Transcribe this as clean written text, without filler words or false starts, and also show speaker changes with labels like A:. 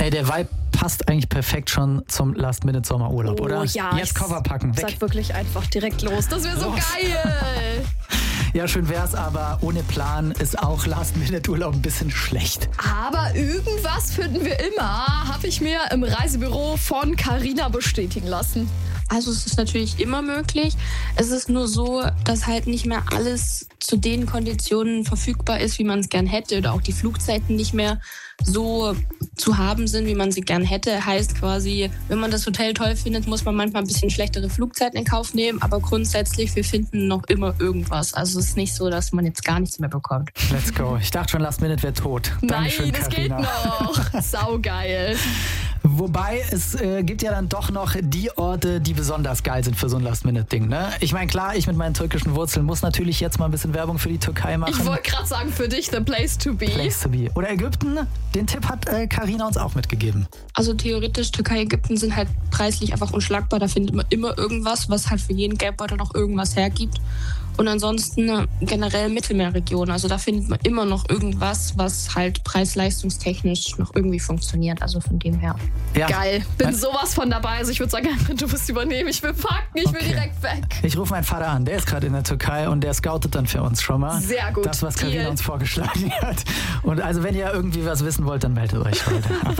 A: Ey, der Vibe passt eigentlich perfekt schon zum Last-Minute-Sommerurlaub, oder?
B: Ja,
A: Jetzt Koffer packen, weg.
B: Sag wirklich einfach direkt los. Das wäre so geil.
A: Ja, schön wär's, aber ohne Plan ist auch Last-Minute-Urlaub ein bisschen schlecht.
B: Aber irgendwas finden wir immer, habe ich mir im Reisebüro von Carina bestätigen lassen.
C: Also es ist natürlich immer möglich. Es ist nur so, dass halt nicht mehr alles zu den Konditionen verfügbar ist, wie man es gern hätte, oder auch die Flugzeiten nicht mehr so zu haben sind, wie man sie gern hätte. Heißt quasi, wenn man das Hotel toll findet, muss man manchmal ein bisschen schlechtere Flugzeiten in Kauf nehmen, aber grundsätzlich, wir finden noch immer irgendwas. Also es ist nicht so, dass man jetzt gar nichts mehr bekommt.
A: Let's go. Ich dachte schon, Last Minute wäre tot. Dankeschön,
B: Nein, es geht
A: Carina.
B: noch. Saugeil.
A: Wobei, es gibt ja dann doch noch die Orte, die besonders geil sind für so ein Last-Minute-Ding, ne? Ich meine, klar, ich mit meinen türkischen Wurzeln muss natürlich jetzt mal ein bisschen Werbung für die Türkei machen.
B: Ich wollte gerade sagen, für dich the place to be.
A: Place to be. Oder Ägypten, den Tipp hat Carina uns auch mitgegeben.
C: Also theoretisch, Türkei, Ägypten sind halt preislich einfach unschlagbar. Da findet man immer irgendwas, was halt für jeden Geldbeutel noch irgendwas hergibt. Und ansonsten generell Mittelmeerregion. Also da findet man immer noch irgendwas, was halt preis-leistungstechnisch noch irgendwie funktioniert. Also von dem her.
A: Ja.
B: Geil. Bin sowas von dabei. Also ich würde sagen, du musst übernehmen. Ich will packen. Ich will direkt weg.
A: Ich rufe meinen Vater an, der ist gerade in der Türkei und der scoutet dann für uns schon mal.
B: Sehr gut.
A: Das, was Carina
B: Deal.
A: uns vorgeschlagen hat. Und also wenn ihr irgendwie was wissen wollt, dann meldet euch heute.